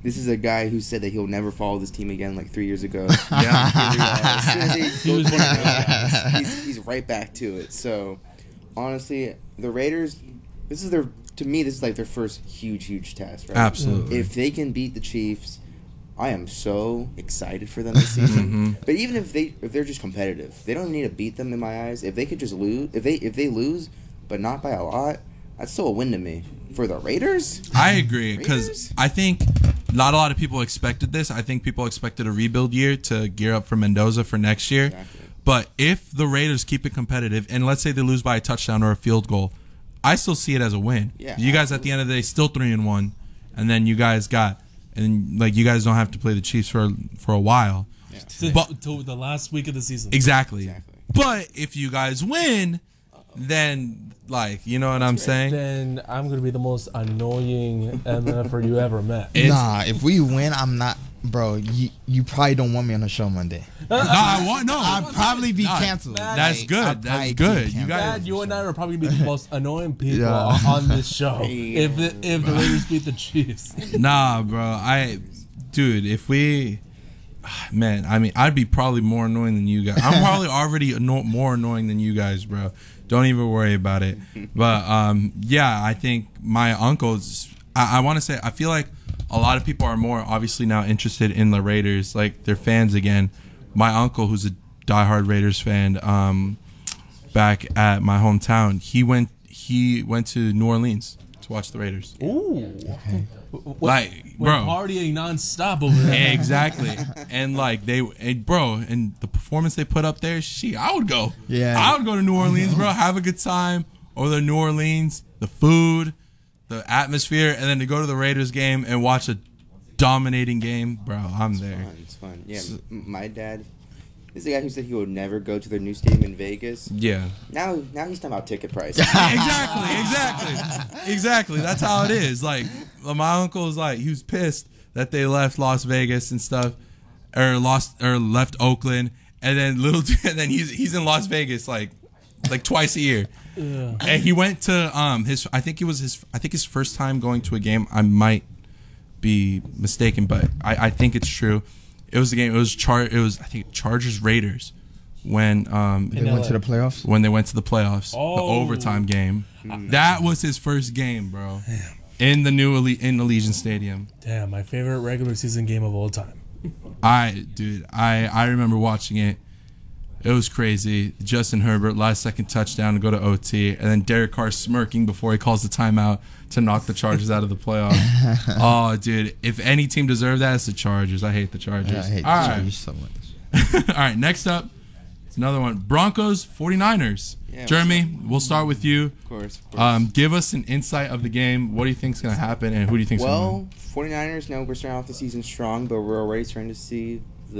This is a guy who said that he'll never follow this team again like 3 years ago. Yeah. Here we are. As soon as he goes one of those guys, he's right back to it. So, honestly, the Raiders, this is like their first huge test, right? Absolutely. If they can beat the Chiefs, I am so excited for them this season. But even if they're just competitive, they don't need to beat them in my eyes. If they could just lose, if they lose, but not by a lot, that's still a win to me. For the Raiders? I agree, because I think not a lot of people expected this. I think people expected a rebuild year to gear up for Mendoza for next year. Exactly. But if the Raiders keep it competitive, and let's say they lose by a touchdown or a field goal, I still see it as a win. Yeah, you guys at the end of the day still 3-1, and then you guys don't have to play the Chiefs for a while. Yeah. To the last week of the season. Exactly. But if you guys win, then you know what I'm saying? Then I'm gonna be the most annoying MFer you ever met. If we win, I'm not, bro. You probably don't want me on the show Monday. I'd probably be canceled. That's good. That's good. You guys, you and I are probably gonna be the most annoying people on this show if the Raiders beat the Chiefs. Nah, bro. If we. Man, I mean, I'd be probably more annoying than you guys. I'm probably already more annoying than you guys, bro. Don't even worry about it. But, I think my uncles, I want to say, I feel like a lot of people are more obviously now interested in the Raiders. Like, they're fans again. My uncle, who's a diehard Raiders fan, back at my hometown, he went to New Orleans to watch the Raiders. Ooh. Okay. Bro, partying nonstop over there. Exactly. And and the performance they put up there, I would go. Yeah. I would go to New Orleans, bro, have a good time over there in New Orleans, the food, the atmosphere, and then to go to the Raiders game and watch a dominating game, bro, I'm there. It's fun. Yeah, my dad is the guy who said he would never go to their new stadium in Vegas. Yeah. Now he's talking about ticket prices. Exactly. That's how it is. Like, my uncle is he was pissed that they left Las Vegas and stuff, or left Oakland, and then he's in Las Vegas like twice a year. Yeah. And he went to I think his first time going to a game. I might be mistaken, but I think it's true. It was the game. It was I think Chargers Raiders when they went to the playoffs. When they went to the playoffs, the overtime game. Mm. That was his first game, bro. Damn. In the new Allegiant Stadium. Damn, my favorite regular season game of all time. I remember watching it. It was crazy. Justin Herbert, last second touchdown to go to OT, and then Derek Carr smirking before he calls the timeout to knock the Chargers out of the playoffs. Oh, dude, if any team deserved that, it's the Chargers. I hate the Chargers. Yeah, I hate the Chargers so much. All right, next up, it's another one. Broncos, 49ers. Yeah, Jeremy, we'll start with you. Of course. Give us an insight of the game. What do you think is going to happen, and who do you think is going to win? 49ers, we're starting off the season strong, but we're already starting to see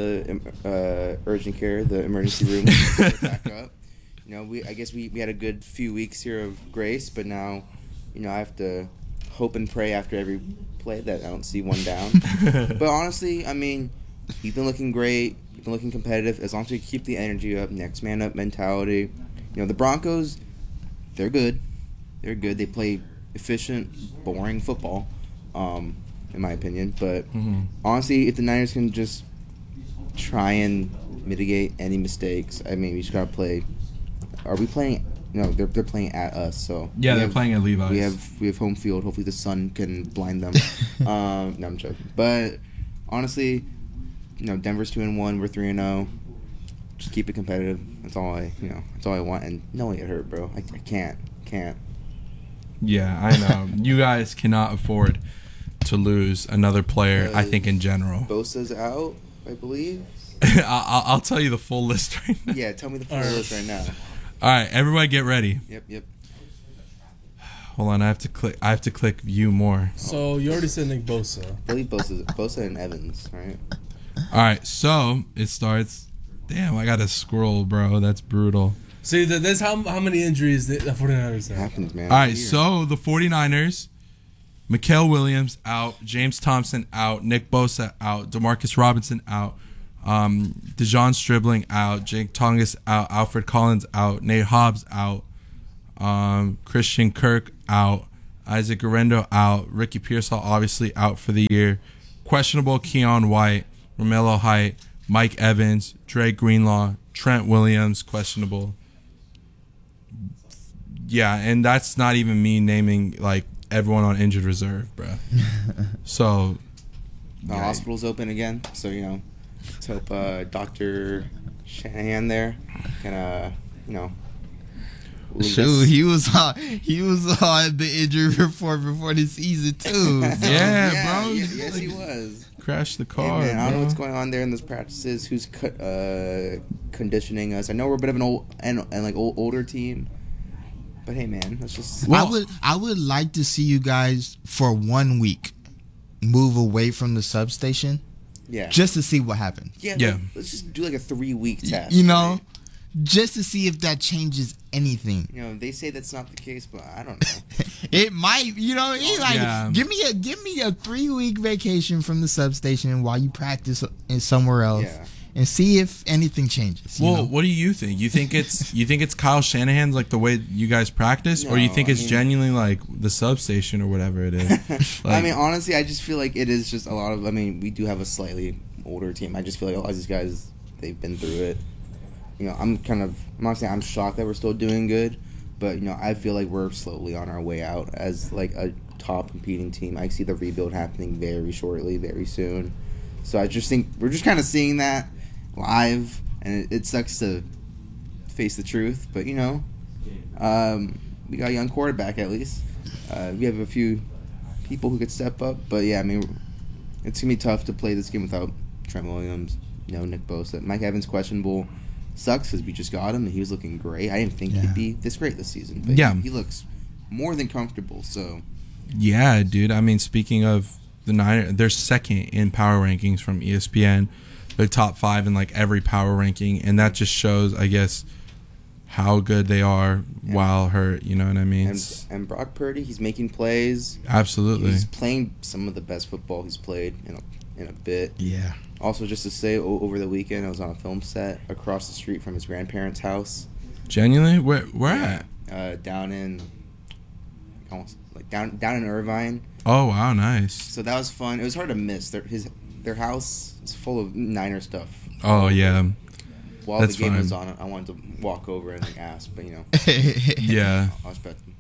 the urgent care, the emergency room back up. I guess we had a good few weeks here of grace, but now, I have to hope and pray after every play that I don't see one down. But honestly, I mean, you've been looking great. You've been looking competitive. As long as you keep the energy up, next man up mentality. The Broncos, they're good. They're good. They play efficient, boring football, in my opinion. But honestly, if the Niners can just try and mitigate any mistakes, I mean, we just gotta play. Are we playing? No, they're playing at us. So yeah, they're playing at Levi's. We have home field. Hopefully, the sun can blind them. No, I'm joking. But honestly, Denver's 2-1. We're 3-0. Just keep it competitive. That's all I want. And no one get hurt, bro. I can't. Yeah, I know. You guys cannot afford to lose another player. I think in general. Bosa's out, I believe. I'll tell you the full list right now. Yeah, tell me the full list right now. All right, everybody, get ready. Yep. Hold on, I have to click view more. So you already said Nick Bosa. I believe Bosa and Evans, right? All right, so it starts. Damn, I got to scroll, bro. That's brutal. See, that's how many injuries the 49ers have. Happens, man. All right, so the 49ers, Mikael Williams out, James Thompson out, Nick Bosa out, Demarcus Robinson out, Dejon Stribling out, Jake Tongas out, Alfred Collins out, Nate Hobbs out, Christian Kirk out, Isaac Guerrero out, Ricky Pearsall obviously out for the year, questionable Keon White, Romello Height, Mike Evans, Drake Greenlaw, Trent Williams, questionable. Yeah, and that's not even me naming like everyone on injured reserve, bro. So the hospital's open again, so let's hope Dr. Shanahan there can Shoot, he was on the injury report before the season too. So. Yeah, bro. Yes, he was. Crashed the car. Hey, man, I don't know bro. what's going on there in those practices. Who's conditioning us? I know we're a bit of an older team, but hey, man, let's just. I would like to see you guys for 1 week move away from the substation. Yeah. Just to see what happens. Yeah. Let's just do like a 3-week test. Right? Just to see if that changes anything. They say that's not the case, but I don't know. It might. Give me a 3-week vacation from the substation while you practice in somewhere else, and see if anything changes. Well, what do you think? You think it's Kyle Shanahan's like the way you guys practice, or you think it's genuinely like the substation or whatever it is? I mean, honestly, I just feel like it is just a lot of. I mean, we do have a slightly older team. I just feel like a lot of these guys, they've been through it. I'm not saying I'm shocked that we're still doing good, but I feel like we're slowly on our way out as like a top competing team. I see the rebuild happening very shortly, very soon. So I just think we're just kind of seeing that live, and it sucks to face the truth, but we got a young quarterback at least. We have a few people who could step up, but yeah, I mean, it's gonna be tough to play this game without Trent Williams, Nick Bosa. Mike Evans questionable. Sucks because we just got him and he was looking great. I didn't think he'd be this great this season, but he looks more than comfortable. So yeah, dude. I mean, speaking of the Niners, they're second in power rankings from ESPN. They're top 5 in like every power ranking, and that just shows, I guess, how good they are while hurt. You know what I mean? And Brock Purdy, he's making plays. Absolutely, he's playing some of the best football he's played in a bit. Yeah. Also, just to say, over the weekend, I was on a film set across the street from his grandparents' house. Genuinely? Where at? Down in Irvine. Oh wow, nice. So that was fun. It was hard to miss. Their house is full of Niner stuff. Oh yeah. While the game was on, I wanted to walk over and ask, but yeah. I was betting.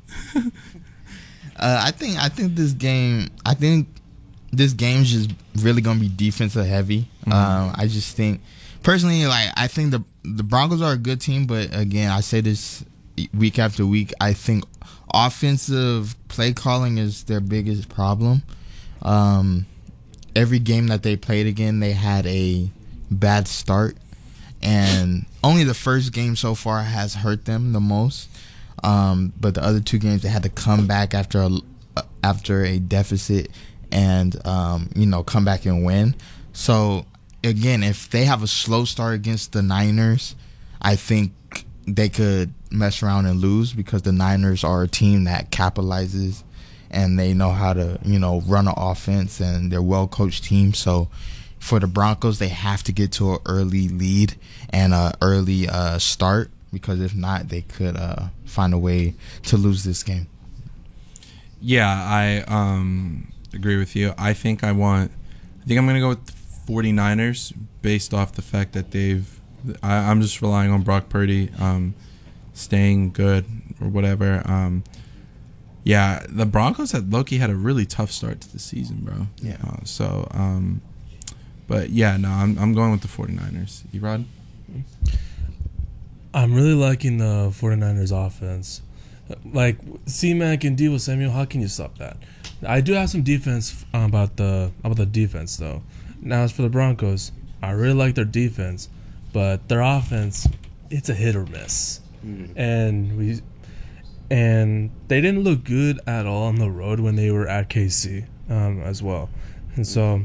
I think this game. This game's just really gonna be defensive heavy. I just think, personally, I think the Broncos are a good team, but again, I say this week after week. I think offensive play calling is their biggest problem. Every game that they played again, they had a bad start, and only the first game so far has hurt them the most. But the other 2 games, they had to come back after a deficit and come back and win. So again, if they have a slow start against the Niners, I think they could mess around and lose, because the Niners are a team that capitalizes and they know how to run an offense, and they're a well-coached team. So for the Broncos, they have to get to an early lead and an early start, because if not, they could find a way to lose this game. Yeah, I agree with you. I think I'm going to go with the 49ers based off the fact that I'm just relying on Brock Purdy staying good or whatever. Yeah, the Broncos had a really tough start to the season, bro. Yeah. But yeah, no, I'm going with the 49ers. Erod? I'm really liking the 49ers offense. Like C-Mac and Deebo Samuel, how can you stop that? I do have some defense about the defense though. Now as for the Broncos, I really like their defense, but their offense, it's a hit or miss. And they didn't look good at all on the road when they were at KC as well. And so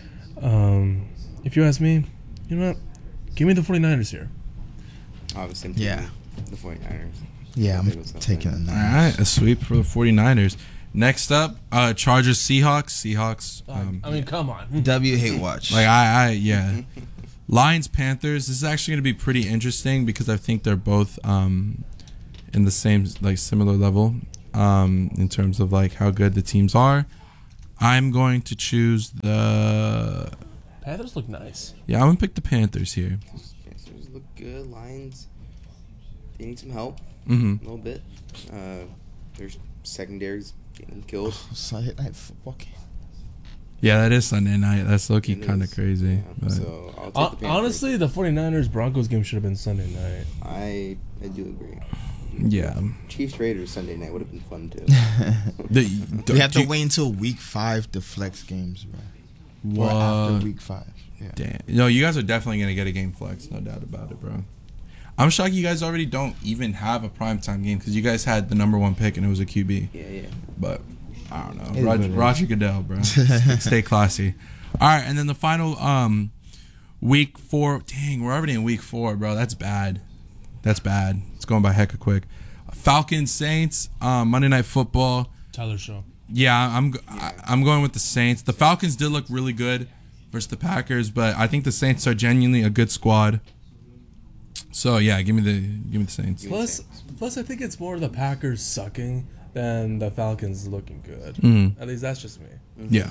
if you ask me, you know what? Give me the 49ers here. Obviously, the 49ers. Yeah, I'm taking the Niners. All right, a sweep for the 49ers. Next up, Chargers Seahawks. I mean, come on. W hate watch. Yeah. Lions Panthers. This is actually going to be pretty interesting because I think they're both in the same similar level in terms of how good the teams are. I'm going to choose the. Panthers look nice. Yeah, I'm gonna pick the Panthers here. Pacers look good. Lions, they need some help Mm-hmm. a little bit. Their secondaries getting killed. Sunday night football game. Yeah, that is Sunday night. That's low-key It kind of is. crazy. Yeah, But so I'll take the Panthers. Honestly, the 49ers Broncos game should have been Sunday night. I do agree. yeah, Chiefs Raiders Sunday night would have been fun too. We have to do- wait until week 5 to flex games, bro. What? Or after week 5. Yeah. Damn. No, you guys are definitely gonna get a game flex, no doubt about it, bro. I'm shocked you guys already don't even have a primetime game because you guys had the number 1 pick and it was a QB. Yeah. But I don't It know. is what it is. Roger Goodell, bro. Stay classy. All right, and then the final week 4. Dang, we're already in week 4, bro. That's bad. That's bad. It's going by hecka quick. Falcons Saints Monday Night Football. Tyler Show. Yeah, I'm going with the Saints. The Falcons did look really good versus the Packers, but I think the Saints are genuinely a good squad. So yeah, give me the Saints. Plus, I think it's more the Packers sucking than the Falcons looking good. Mhm. At least that's just me. Yeah.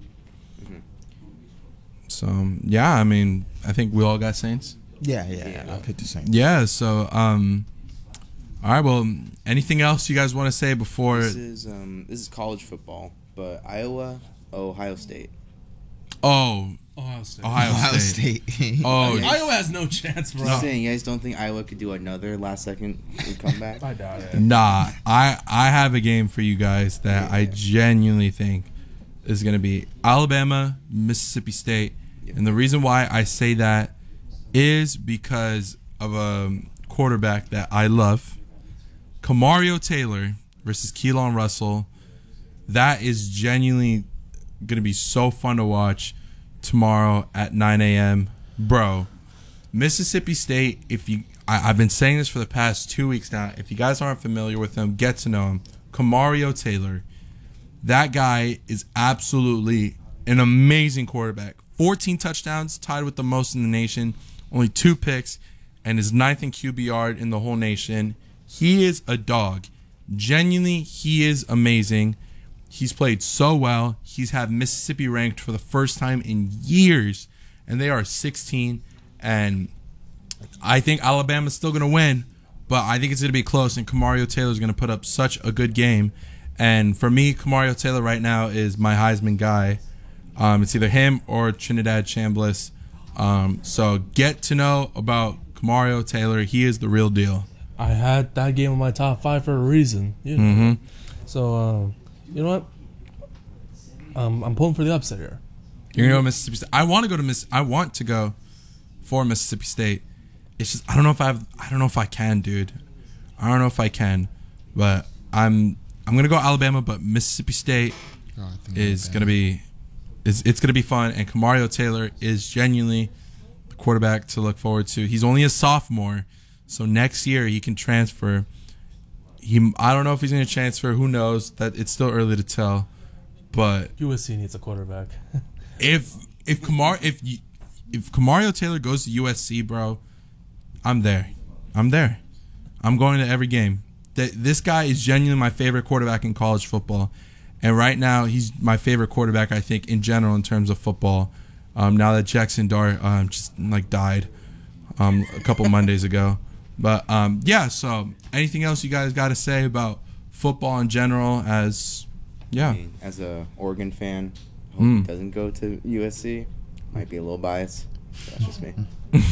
So yeah, I mean, I think we all got Saints. Yeah. I'll pick the Saints. Yeah. So all right. Well, anything else you guys want to say before? This is college football, but Ohio State. Oh, Ohio State. Ohio State. Oh, Iowa has no chance, bro. Just saying, you guys don't think Iowa could do another last second comeback? I doubt it. nah. I have a game for you guys that I genuinely think is going to be Alabama, Mississippi State. And the reason why I say that is because of a quarterback that I love, Kamario Taylor versus Keelan Russell. That is genuinely going to be so fun to watch tomorrow at 9 a.m. Bro, Mississippi State, I've been saying this for the past 2 weeks now. If you guys aren't familiar with him, get to know him. Kamario Taylor. That guy is absolutely an amazing quarterback. 14 touchdowns, tied with the most in the nation. Only 2 picks, and is 9th in QBR in the whole nation. He is a dog. Genuinely, he is amazing. He's played so well. He's had Mississippi ranked for the first time in years, and they are 16. And I think Alabama's still going to win, but I think it's going to be close, and Kamario Taylor's going to put up such a good game. And for me, Kamario Taylor right now is my Heisman guy. It's either him or Trinidad Chambliss. So get to know about Kamario Taylor. He is the real deal. I had that game in my top 5 for a reason. You know. Mm-hmm. So, you know what? I'm pulling for the upset here. You're gonna go to Mississippi State. I want to go for Mississippi State. It's just I don't know if I can, dude. I don't know if I can, but I'm gonna go Alabama, but Mississippi State is gonna be it's gonna be fun. And Kamario Taylor is genuinely the quarterback to look forward to. He's only a sophomore, so next year he can transfer. I don't know if he's gonna transfer. Who knows? That it's still early to tell. But USC needs a quarterback. if Kamario Taylor goes to USC, bro, I'm there. I'm going to every game. This guy is genuinely my favorite quarterback in college football, and right now he's my favorite quarterback, I think, in general in terms of football. Now that Jackson Dart just died a couple Mondays ago, but yeah. So anything else you guys got to say about football in general? Yeah. I mean, as a Oregon fan, hope he doesn't go to USC. Might be a little biased. That's just me.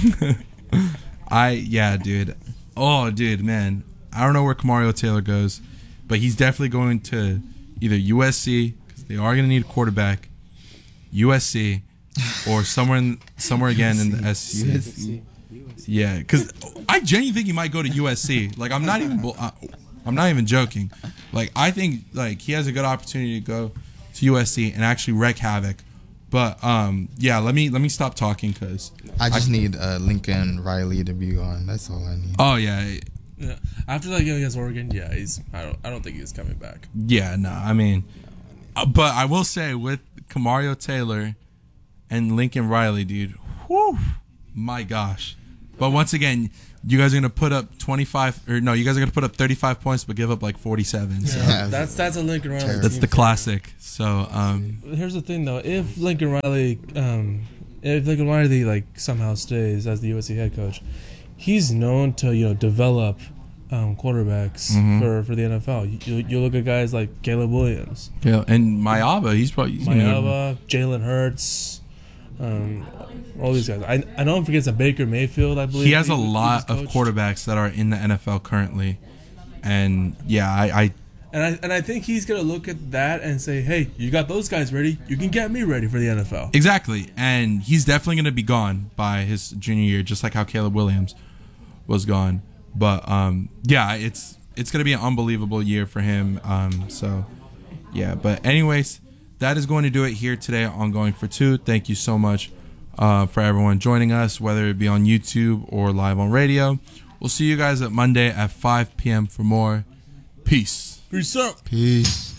Dude. Oh, dude, man. I don't know where Kamario Taylor goes, but he's definitely going to either USC because they are going to need a quarterback, USC, or somewhere again in the SEC. USC. Yeah, because I genuinely think he might go to USC. I'm not even joking. I think he has a good opportunity to go to USC and actually wreak havoc. But yeah, let me stop talking because I just need Lincoln Riley to be on. That's all I need. Oh yeah. Yeah. After that game against Oregon, yeah, I don't think he's coming back. Yeah, no, I mean, but I will say with Kamario Taylor and Lincoln Riley, dude, whew, my gosh, But once again, you guys are gonna put up 25, or no, you guys are gonna put up 35 points, but give up like 47. So Yeah, that's a Lincoln Riley. that's team the for classic. So Here's the thing, though. If Lincoln Riley like somehow stays as the USC head coach, he's known to develop quarterbacks for the NFL. You look at guys like Caleb Williams, yeah, and Mayaba, he's Mayaba, Jalen Hurts, all these guys. I don't forget it's Baker Mayfield. I believe he has a lot of quarterbacks that are in the NFL currently, and yeah, And I think he's gonna look at that and say, "Hey, you got those guys ready. You can get me ready for the NFL." Exactly, and he's definitely gonna be gone by his junior year, just like how Caleb Williams was gone. But yeah, it's gonna be an unbelievable year for him. So yeah, but anyways, that is going to do it here today on Going for Two. Thank you so much for everyone joining us, whether it be on YouTube or live on radio. We'll see you guys at Monday at 5 p.m. for more. Peace. Peace out. Peace.